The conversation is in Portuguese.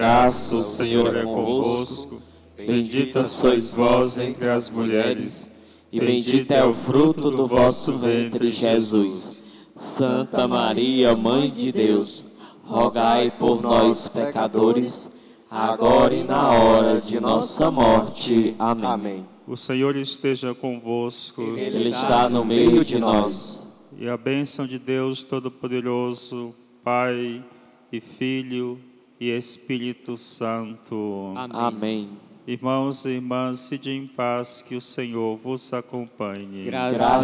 Graças, o Senhor é convosco. Bendita sois vós entre as mulheres, e bendito é o fruto do vosso ventre, Jesus. Santa Maria, Mãe de Deus, rogai por nós, pecadores, agora e na hora de nossa morte. Amém. O Senhor esteja convosco. Ele está no meio de nós. E a bênção de Deus Todo-Poderoso, Pai e Filho e Espírito Santo. Amém. Irmãos e irmãs, sede em paz, que o Senhor vos acompanhe. Graças